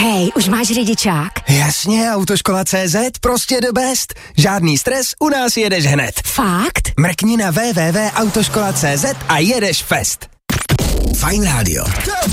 Hej, už máš řidičák? Jasně, Autoškola.cz, prostě the best. Žádný stres, u nás jedeš hned. Fakt? Mrkni na www.autoškola.cz a jedeš fest. Fajn rádio.